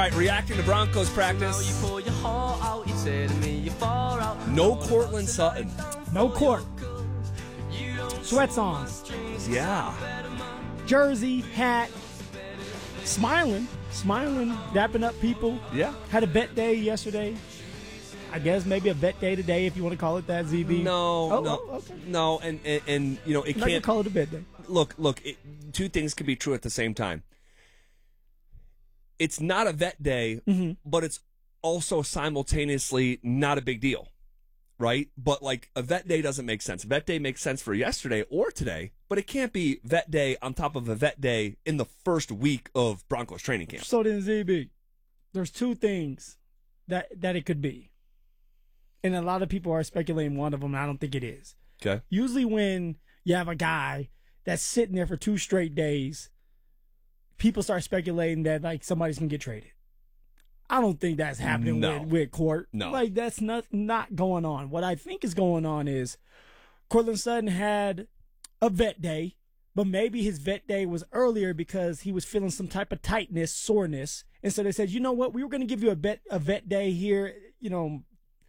right, reacting to Broncos practice. No Cortland Sutton. No court. Sweats on. Yeah. Jersey, hat. Smiling, dapping up people. Yeah. Had a vet day yesterday. I guess maybe a vet day today, if you want to call it that, ZB. Okay. No, and you know, it I'm not gonna can't call it a vet day. Look, two things can be true at the same time. It's not a vet day, but it's also simultaneously not a big deal, right? But like a vet day doesn't make sense. Vet day makes sense for yesterday or today, but it can't be vet day on top of a vet day in the first week of Broncos training camp. So then, ZB, there's two things that it could be. And a lot of people are speculating one of them, and I don't think it is. Okay. Usually when you have a guy that's sitting there for 2 straight days, people start speculating that like somebody's going to get traded. I don't think that's happening with Court. No. Like, that's not going on. What I think is going on is Cortland Sutton had a vet day, but maybe his vet day was earlier because he was feeling some type of tightness, soreness. And so they said, you know what, we were going to give you a vet day here, you know,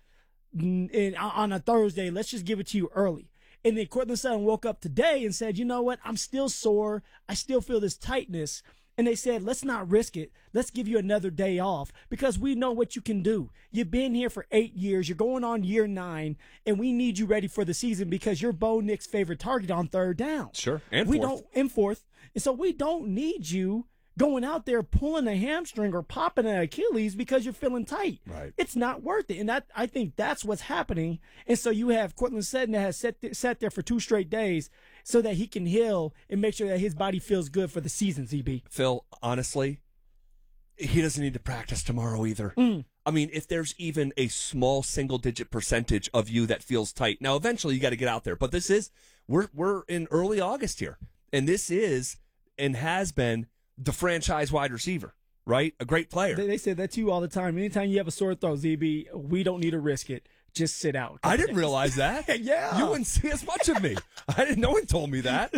on a Thursday. Let's just give it to you early. And then Cortland Sutton woke up today and said, you know what, I'm still sore. I still feel this tightness. And they said, let's not risk it. Let's give you another day off because we know what you can do. You've been here for 8 years. You're going on year 9, and we need you ready for the season because you're Bo Nick's favorite target on third down. Sure, and fourth. And so we don't need you going out there pulling a hamstring or popping an Achilles because you're feeling tight. Right. It's not worth it. And I think that's what's happening. And so you have Cortland Sutton that has sat there for 2 straight days so that he can heal and make sure that his body feels good for the season, ZB. Phil, honestly, he doesn't need to practice tomorrow either. I mean, if there's even a small single-digit percentage of you that feels tight. Now, eventually you got to get out there. But this is, we're in early August here. And this is and has been the franchise wide receiver, right? A great player. They say that to you all the time. Anytime you have a sore throat, ZB, we don't need to risk it. Just sit out. I didn't realize that. Yeah. You wouldn't see as much of me. I didn't know one told me that.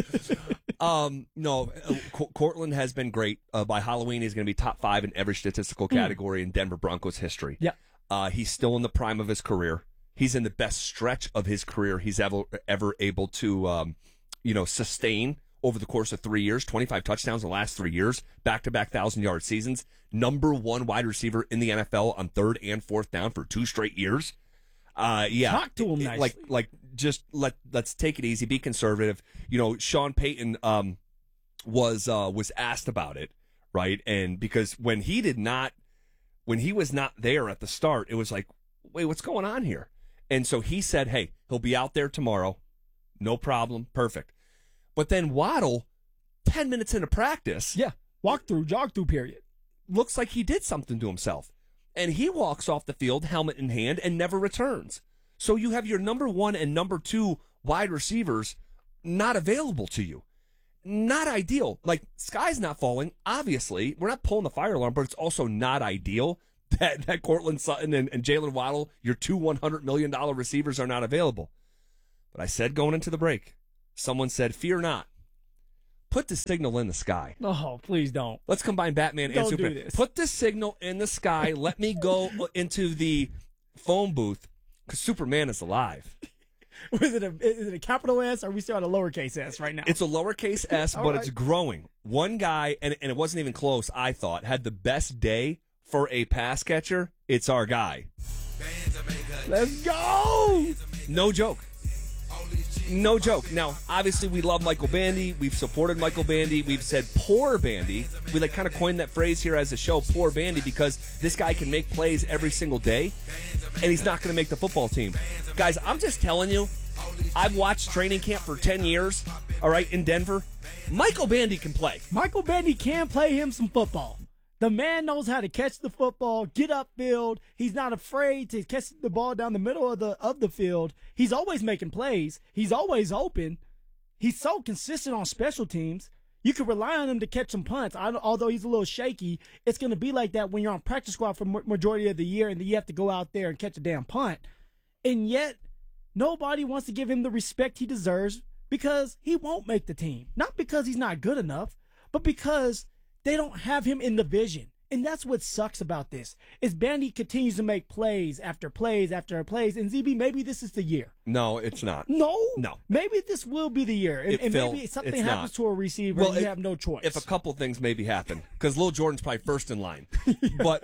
No, Cortland has been great. By Halloween, he's going to be top 5 in every statistical category in Denver Broncos history. Yeah. He's still in the prime of his career. He's in the best stretch of his career he's ever able to, sustain over the course of 3 years, 25 touchdowns in the last 3 years, back-to-back 1,000-yard seasons, number 1 wide receiver in the NFL on 3rd and 4th down for 2 straight years. Yeah. Talk to him nicely. Just let's take it easy, be conservative. You know, Sean Payton, was asked about it, right? And because when he was not there at the start, it was like, wait, what's going on here? And so he said, hey, he'll be out there tomorrow. No problem. Perfect. But then Waddle, 10 minutes into practice. Yeah. Jog through period. Looks like he did something to himself. And he walks off the field, helmet in hand, and never returns. So you have your number 1 and number 2 wide receivers not available to you. Not ideal. Like, sky's not falling. Obviously, we're not pulling the fire alarm, but it's also not ideal that Cortland Sutton and Jalen Waddle, your 2 $100 million receivers, are not available. But I said going into the break, someone said, fear not. Put the signal in the sky. Oh, please don't. Let's combine Batman and Superman. Do this. Put the signal in the sky. Let me go into the phone booth because Superman is alive. Is it a capital S or are we still at a lowercase s right now? It's a lowercase s, but it's growing. One guy, and it wasn't even close, I thought, had the best day for a pass catcher. It's our guy. Let's go! No joke. No joke. Now, obviously, we love Michael Bandy. We've supported Michael Bandy. We've said poor Bandy. We kind of coined that phrase here as a show, poor Bandy, because this guy can make plays every single day, and he's not going to make the football team. Guys, I'm just telling you, I've watched training camp for 10 years, all right, in Denver. Michael Bandy can play. Michael Bandy can play him some football. The man knows how to catch the football, get upfield. He's not afraid to catch the ball down the middle of the field. He's always making plays. He's always open. He's so consistent on special teams. You can rely on him to catch some punts. Although he's a little shaky, it's going to be like that when you're on practice squad for majority of the year and then you have to go out there and catch a damn punt. And yet, nobody wants to give him the respect he deserves because he won't make the team. Not because he's not good enough, but because they don't have him in the vision. And that's what sucks about this is Bandy continues to make plays after plays after plays. And ZB, maybe this is the year. No, it's not. No. No. Maybe this will be the year. And maybe something happens to a receiver and you have no choice. If a couple things maybe happen, because Lil Jordan's probably first in line. But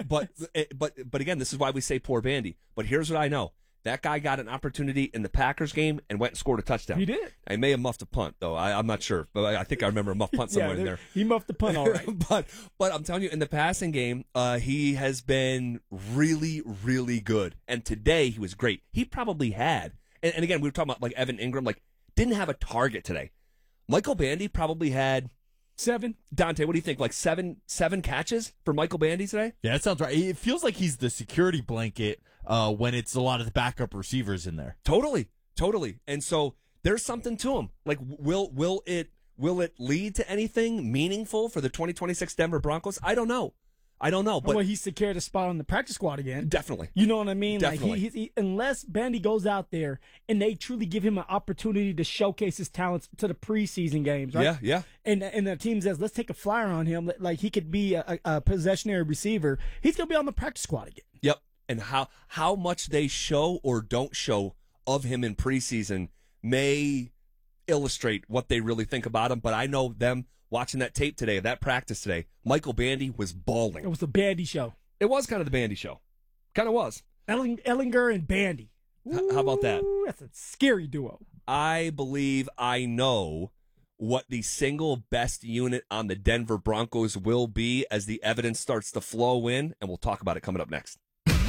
again, this is why we say poor Bandy. But here's what I know. That guy got an opportunity in the Packers game and went and scored a touchdown. He did. I may have muffed a punt, though. I'm not sure. But I think I remember a muff punt somewhere in there. He muffed the punt all right. But I'm telling you, in the passing game, he has been really, really good. And today, he was great. He probably had, and again, we were talking about like Evan Ingram, like didn't have a target today. Michael Bandy probably had 7. Dante, what do you think? Like seven catches for Michael Bandy today? Yeah, that sounds right. It feels like he's the security blanket when it's a lot of the backup receivers in there. Totally. And so there's something to him. Like, will it lead to anything meaningful for the 2026 Denver Broncos? I don't know. But well, he's secured a spot on the practice squad again. Definitely. You know what I mean? Definitely. Like he unless Bandy goes out there and they truly give him an opportunity to showcase his talents to the preseason games, right? Yeah. And the team says, let's take a flyer on him. Like he could be a possessionary receiver. He's going to be on the practice squad again. Yep. And how much they show or don't show of him in preseason may illustrate what they really think about him. But I know them watching that tape today, that practice today, Michael Bandy was balling. It was the Bandy show. It was kind of the Bandy show. Kind of was. Ellinger and Bandy. How about that? That's a scary duo. I believe I know what the single best unit on the Denver Broncos will be as the evidence starts to flow in, and we'll talk about it coming up next.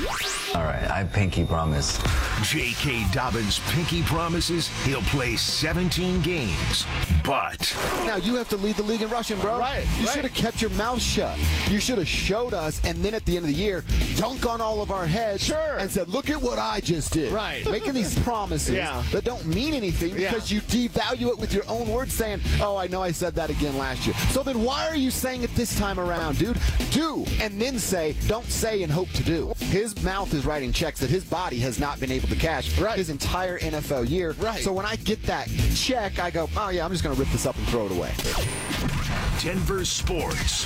All right, I pinky promise. J.K. Dobbins pinky promises he'll play 17 games, but... Now, you have to lead the league in rushing, bro. You should have kept your mouth shut. You should have showed us, and then at the end of the year, dunk on all of our heads and said, look at what I just did. Making these promises that don't mean anything because you devalue it with your own words saying, oh, I know I said that again last year. So then why are you saying it this time around, dude? Do, and then say, don't say and hope to do. His mouth is writing checks that his body has not been able to cash his entire NFL year. So when I get that check, I go, oh, yeah, I'm just going to rip this up and throw it away. Denver Sports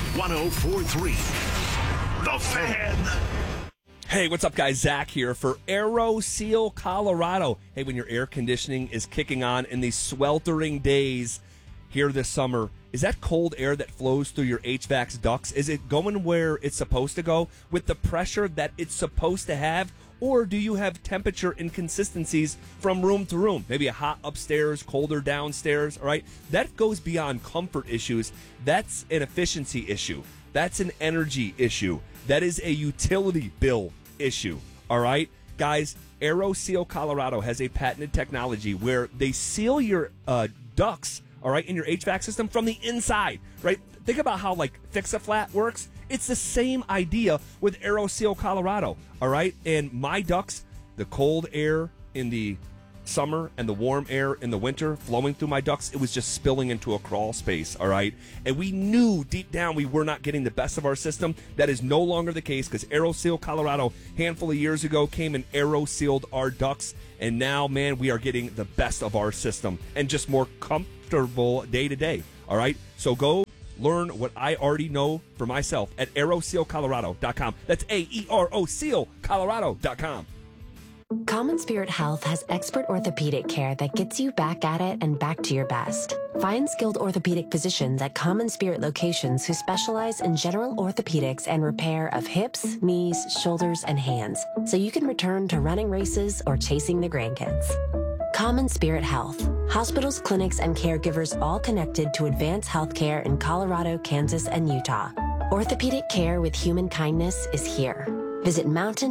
104.3. The Fan. Hey, what's up, guys? Zach here for Aero Seal Colorado. Hey, when your air conditioning is kicking on in these sweltering days here this summer, is that cold air that flows through your HVAC's ducts, is it going where it's supposed to go with the pressure that it's supposed to have? Or do you have temperature inconsistencies from room to room? Maybe a hot upstairs, colder downstairs, all right? That goes beyond comfort issues. That's an efficiency issue. That's an energy issue. That is a utility bill issue, all right? Guys, Aero Seal Colorado has a patented technology where they seal your ducts, all right, in your HVAC system from the inside, right? Think about how, like, Fix-A-Flat works. It's the same idea with Aero Seal Colorado, all right? And my ducts, the cold air in the summer and the warm air in the winter flowing through my ducts, it was just spilling into a crawl space, all right? And we knew deep down we were not getting the best of our system. That is no longer the case because Aero Seal Colorado, a handful of years ago, came and Aero Sealed our ducts. And now, man, we are getting the best of our system and just more comfortable day to day, all right? So go learn what I already know for myself at aerosealcolorado.com. That's AERO SealColorado.com. Common Spirit Health has expert orthopedic care that gets you back at it and back to your best. Find skilled orthopedic physicians at Common Spirit locations who specialize in general orthopedics and repair of hips, knees, shoulders, and hands, so you can return to running races or chasing the grandkids. Common Spirit Health. Hospitals, clinics, and caregivers all connected to advance healthcare in Colorado, Kansas, and Utah. Orthopedic care with human kindness is here. Visit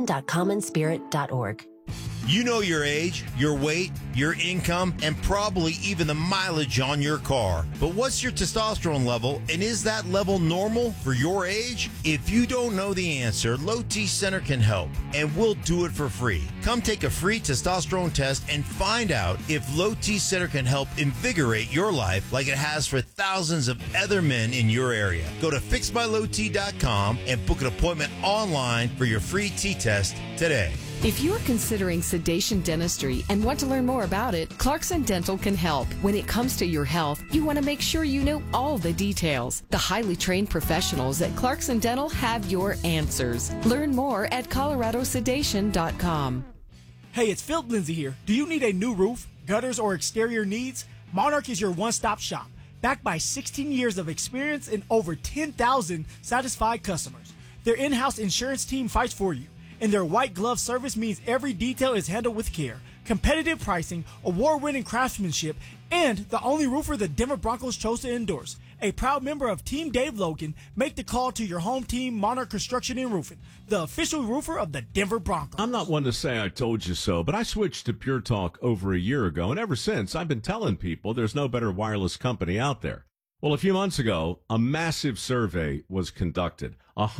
mountain.commonspirit.org. You know your age, your weight, your income, and probably even the mileage on your car. But what's your testosterone level, and is that level normal for your age? If you don't know the answer, Low T Center can help, and we'll do it for free. Come take a free testosterone test and find out if Low T Center can help invigorate your life like it has for thousands of other men in your area. Go to fixmylowt.com and book an appointment online for your free T test today. If you're considering sedation dentistry and want to learn more about it, Clarkson Dental can help. When it comes to your health, you want to make sure you know all the details. The highly trained professionals at Clarkson Dental have your answers. Learn more at coloradosedation.com. Hey, it's Philip Lindsay here. Do you need a new roof, gutters, or exterior needs? Monarch is your one-stop shop, backed by 16 years of experience and over 10,000 satisfied customers. Their in-house insurance team fights for you, and their white glove service means every detail is handled with care. Competitive pricing, award-winning craftsmanship, and the only roofer the Denver Broncos chose to endorse. A proud member of Team Dave Logan, make the call to your home team, Monarch Construction and Roofing, the official roofer of the Denver Broncos. I'm not one to say I told you so, but I switched to Pure Talk over a year ago, and ever since, I've been telling people there's no better wireless company out there. Well, a few months ago, a massive survey was conducted.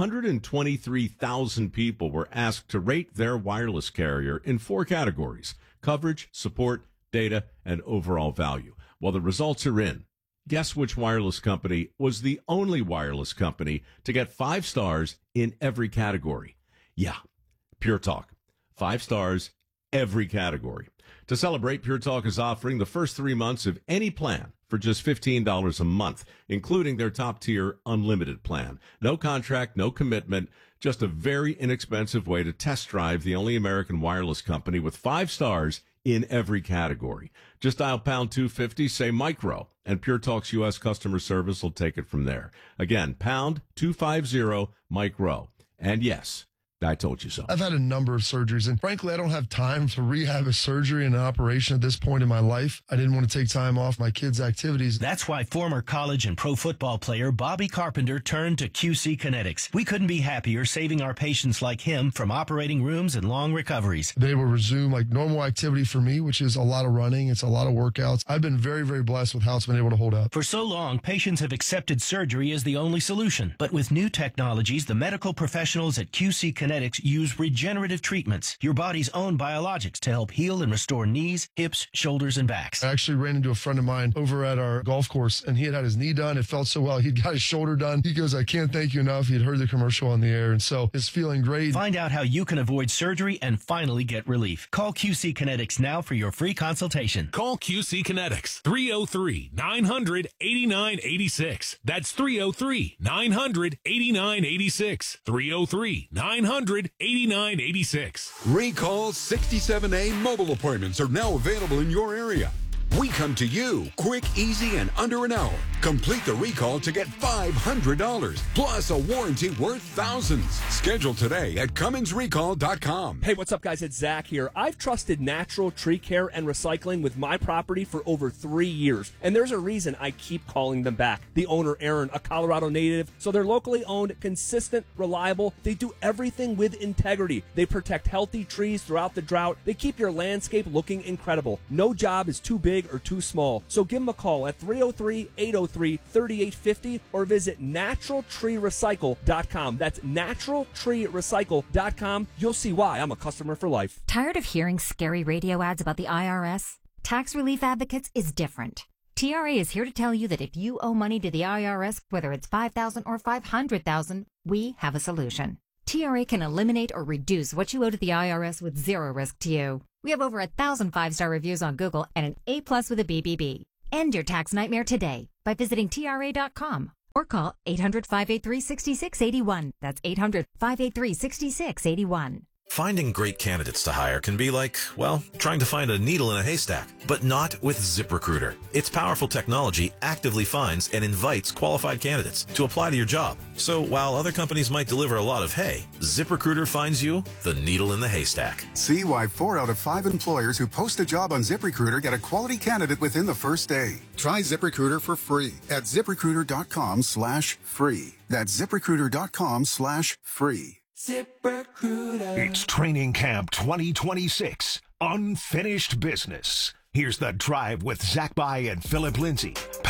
123,000 people were asked to rate their wireless carrier in 4 categories: coverage, support, data, and overall value. Well, the results are in. Guess which wireless company was the only wireless company to get 5 stars in every category? Yeah, Pure Talk. 5 stars, every category. To celebrate, Pure Talk is offering the first 3 months of any plan for just $15 a month, including their top-tier unlimited plan. No contract, no commitment, just a very inexpensive way to test drive the only American wireless company with 5 stars in every category. Just dial pound 250, say micro, and Pure Talk's U.S. customer service will take it from there. Again, pound 250 micro. And yes, I told you so. I've had a number of surgeries, and frankly, I don't have time to rehab a surgery and an operation at this point in my life. I didn't want to take time off my kids' activities. That's why former college and pro football player Bobby Carpenter turned to QC Kinetics. We couldn't be happier saving our patients like him from operating rooms and long recoveries. They will resume like normal activity for me, which is a lot of running. It's a lot of workouts. I've been very, very blessed with how it's been able to hold up. For so long, patients have accepted surgery as the only solution. But with new technologies, the medical professionals at QC Kinetics use regenerative treatments, your body's own biologics, to help heal and restore knees, hips, shoulders, and backs. I actually ran into a friend of mine over at our golf course, and he had his knee done. It felt so well. He'd got his shoulder done. He goes, I can't thank you enough. He'd heard the commercial on the air, and so it's feeling great. Find out how you can avoid surgery and finally get relief. Call QC Kinetics now for your free consultation. Call QC Kinetics, 303-900-8986. That's 303-900-8986. 303-900-8986. Recall 67A mobile appointments are now available in your area. We come to you quick, easy, and under an hour. Complete the recall to get $500 plus a warranty worth thousands. Schedule today at Cummins.recall.com. Hey, what's up, guys? It's Zach here. I've trusted Natural Tree Care and Recycling with my property for over 3 years, and there's a reason I keep calling them back. The owner, Aaron, a Colorado native, so they're locally owned, consistent, reliable. They do everything with integrity. They protect healthy trees throughout the drought. They keep your landscape looking incredible. No job is too big or too small. So give them a call at 303-803-3850 or visit naturaltreerecycle.com. That's naturaltreerecycle.com. You'll see why I'm a customer for life. Tired of hearing scary radio ads about the IRS? Tax Relief Advocates is different. TRA is here to tell you that if you owe money to the IRS, whether it's $5,000 or $500,000, we have a solution. TRA can eliminate or reduce what you owe to the IRS with zero risk to you. We have over 1,000 5-star reviews on Google and an A+ with a BBB. End your tax nightmare today by visiting TRA.com or call 800-583-6681. That's 800-583-6681. Finding great candidates to hire can be like, well, trying to find a needle in a haystack, but not with ZipRecruiter. Its powerful technology actively finds and invites qualified candidates to apply to your job. So while other companies might deliver a lot of hay, ZipRecruiter finds you the needle in the haystack. See why 4 out of 5 employers who post a job on ZipRecruiter get a quality candidate within the first day. Try ZipRecruiter for free at ZipRecruiter.com/free. That's ZipRecruiter.com/free. ZipRecruiter. It's Training Camp 2026. Unfinished business. Here's The Drive with Zach By and Philip Lindsay.